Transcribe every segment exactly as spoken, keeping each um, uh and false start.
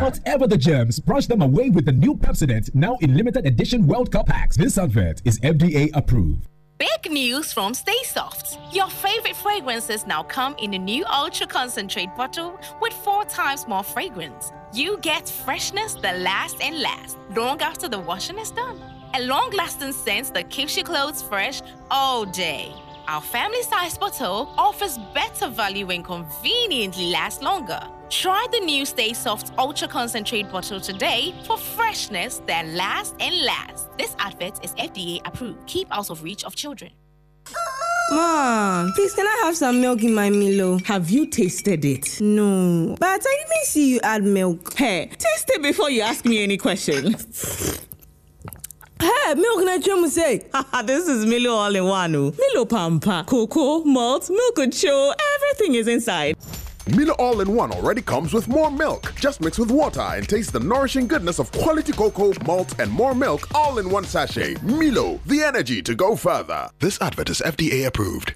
Whatever the germs, brush them away with the new Pepsodent, now in limited edition World Cup packs. This advert is F D A approved. Big news from Stay Soft. Your favorite fragrances now come in a new ultra concentrate bottle with four times more fragrance. You get freshness that lasts and lasts long after the washing is done. A long-lasting scent that keeps your clothes fresh all day. Our family-sized bottle offers better value and conveniently lasts longer. Try the new Stay Soft Ultra Concentrate bottle today for freshness that lasts and lasts. This advert is F D A approved. Keep out of reach of children. Mom, please can I have some milk in my Milo? Have you tasted it? No, but I didn't see you add milk. Hey, taste it before you ask me any questions. Hey, milk na chomu say. This is Milo all in one. Milo Pampa, cocoa, malt, milk show, everything is inside. Milo All-in-One already comes with more milk. Just mix with water and taste the nourishing goodness of quality cocoa, malt, and more milk all in one sachet. Milo, the energy to go further. This advert is F D A approved.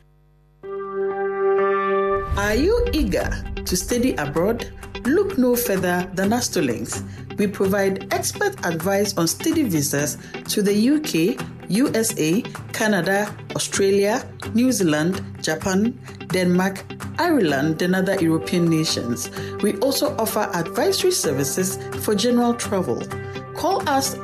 Are you eager to study abroad? Look no further than Astolinks. We provide expert advice on study visas to the U K, U S A, Canada, Australia, New Zealand, Japan, Denmark, Ireland, and other European nations. We also offer advisory services for general travel. Call us